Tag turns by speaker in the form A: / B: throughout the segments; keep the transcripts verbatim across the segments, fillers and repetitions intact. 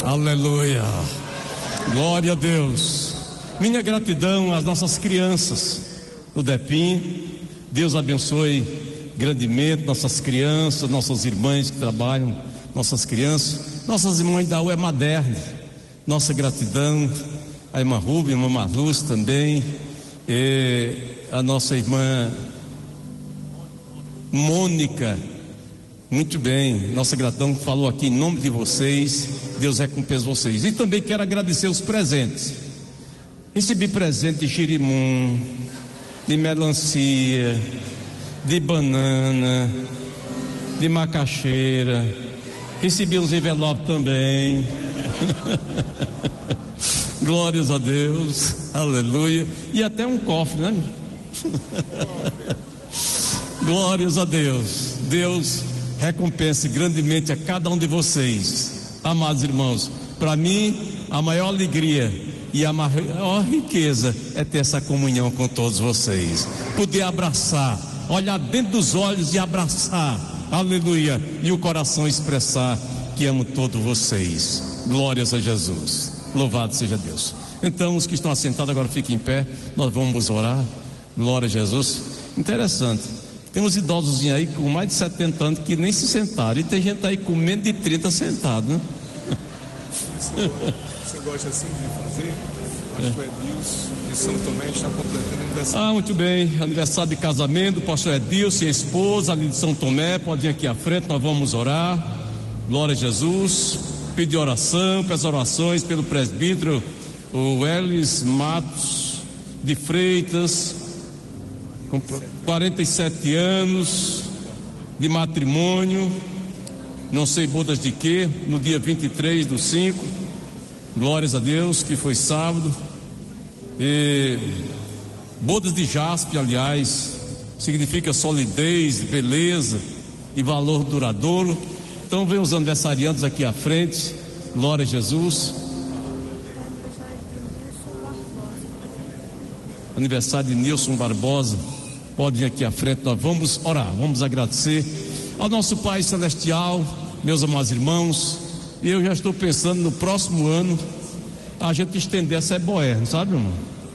A: Aleluia. Glória a Deus. Minha gratidão às nossas crianças do DEPIM. Deus abençoe grandemente nossas crianças, nossas irmãs que trabalham, nossas crianças, nossas irmãs da U E Maderna. Nossa gratidão a irmã Rubem, a irmã Marluz também, e a nossa irmã Mônica. Muito bem, nossa gratidão falou aqui em nome de vocês. Deus recompensa vocês. E também quero agradecer os presentes. Recebi presente de girimum, de melancia, de banana, de macaxeira. Recebi uns envelopes também. Glórias a Deus, aleluia. E até um cofre, né? Glórias a Deus. Deus recompense grandemente a cada um de vocês, amados irmãos. Para mim, a maior alegria e a maior riqueza é ter essa comunhão com todos vocês, poder abraçar, olhar dentro dos olhos e abraçar, aleluia, e o coração expressar que amo todos vocês. Glórias a Jesus, louvado seja Deus. Então, os que estão assentados agora fiquem em pé, nós vamos orar. Glória a Jesus. Interessante, tem uns idosos aí com mais de setenta anos que nem se sentaram, e tem gente aí com menos de trinta sentado, né?
B: Você gosta assim de fazer? Pastor Edilson de São Tomé está completando aniversário.
A: Ah, muito bem, aniversário de casamento do pastor Edilson e a esposa ali de São Tomé. Pode vir aqui à frente, nós vamos orar. Glória a Jesus. Pedir oração, peço orações pelo presbítero o Elis Matos de Freitas, com quarenta e sete anos de matrimônio, não sei bodas de quê, no dia vinte e três do cinco, glórias a Deus, que foi sábado. E bodas de jaspe, aliás, significa solidez, beleza e valor duradouro. Então vem os aniversariantes aqui à frente, glória a Jesus. Aniversário de Nilson Barbosa, pode vir aqui à frente, nós vamos orar, vamos agradecer ao nosso Pai Celestial, meus amados irmãos. E eu já estou pensando no próximo ano a gente estender essa eboé, sabe, irmão?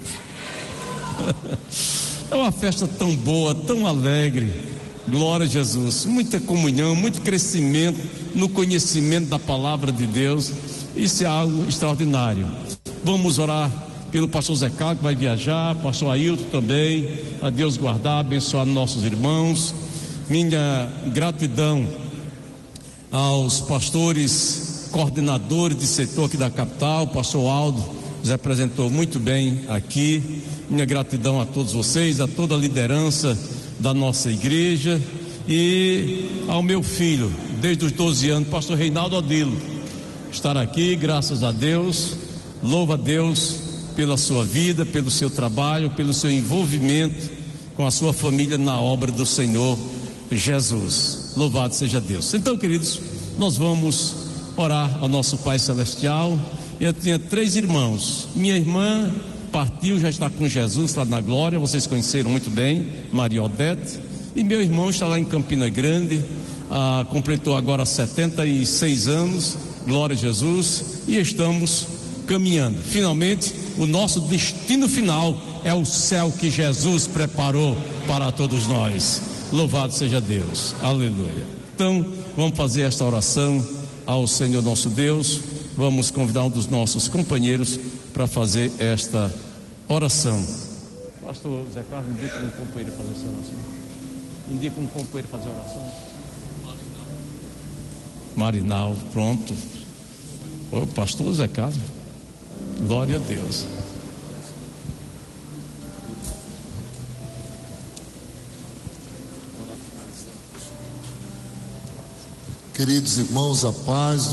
A: É uma festa tão boa, tão alegre. Glória a Jesus, muita comunhão, muito crescimento no conhecimento da palavra de Deus. Isso é algo extraordinário. Vamos orar pelo pastor Zé Carlos, que vai viajar, pastor Ailton também, a Deus guardar, abençoar nossos irmãos. Minha gratidão aos pastores coordenadores de setor aqui da capital. O pastor Aldo nos apresentou muito bem aqui. Minha gratidão a todos vocês, a toda a liderança da nossa igreja, e ao meu filho, desde os doze anos, pastor Reinaldo Odilo, estar aqui, graças a Deus. Louva a Deus pela sua vida, pelo seu trabalho, pelo seu envolvimento com a sua família na obra do Senhor Jesus. Louvado seja Deus. Então, queridos, nós vamos orar ao nosso Pai Celestial. Eu tinha três irmãos. Minha irmã partiu, já está com Jesus, está na glória, vocês conheceram muito bem, Maria Odete. E meu irmão está lá em Campina Grande, ah, completou agora setenta e seis anos, glória a Jesus, e estamos caminhando. Finalmente, o nosso destino final é o céu que Jesus preparou para todos nós. Louvado seja Deus, aleluia. Então, vamos fazer esta oração ao Senhor nosso Deus. Vamos convidar um dos nossos companheiros para fazer esta oração. Pastor Zé Carlos, indica um companheiro fazer essa oração. Indica um companheiro fazer a oração. Marinal, pronto. O pastor Zé Carlos, glória a Deus.
C: Queridos irmãos, a paz